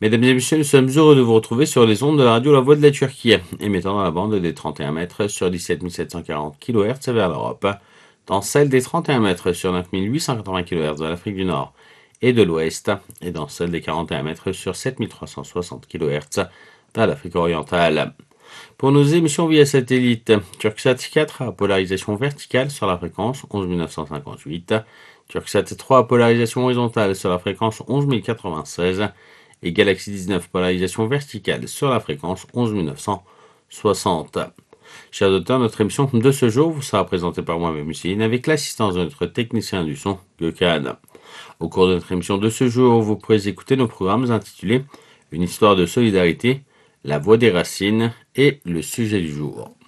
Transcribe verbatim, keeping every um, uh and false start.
Mesdames et messieurs, nous sommes heureux de vous retrouver sur les ondes de la radio La Voix de la Turquie, émettant dans la bande des trente et un mètres sur dix-sept mille sept cent quarante kilohertz vers l'Europe, dans celle des trente et un mètres sur neuf mille huit cent quatre-vingts kilohertz vers l'Afrique du Nord et de l'Ouest, et dans celle des quarante et un mètres sur sept mille trois cent soixante kilohertz vers l'Afrique orientale. Pour nos émissions via satellite, Turksat quatre à polarisation verticale sur la fréquence onze mille neuf cent cinquante-huit, Turksat trois à polarisation horizontale sur la fréquence onze mille quatre-vingt-seize, et Galaxy dix-neuf polarisation verticale sur la fréquence onze mille neuf cent soixante. Chers auditeurs, notre émission de ce jour vous sera présentée par moi-même Hussein avec l'assistance de notre technicien du son, Gökhan. Au cours de notre émission de ce jour, vous pourrez écouter nos programmes intitulés Une histoire de solidarité, La voix des racines et Le sujet du jour.